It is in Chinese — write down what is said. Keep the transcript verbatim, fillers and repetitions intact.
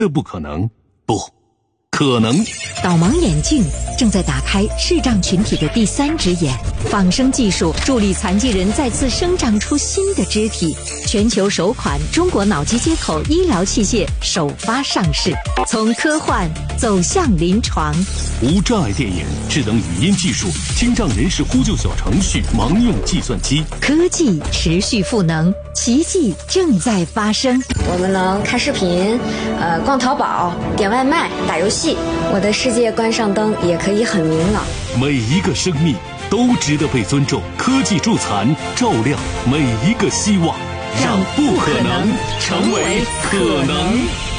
的不可能，不可能。 导盲眼镜正在打开视障群体的第三只眼，仿生技术助力残疾人再次生长出新的肢体。全球首款中国脑机接口医疗器械首发上市，从科幻走向临床。 无障碍电眼、智能语音技术、听障人士呼救小程序、盲用计算机， 科技持续赋能，奇迹正在发生。 我们能看视频，呃，逛淘宝、点外卖、打游戏。我的世界关上灯也可以很明朗。 每一个生命都值得被尊重。科技助残，照亮每一个希望，让不可能成为可能。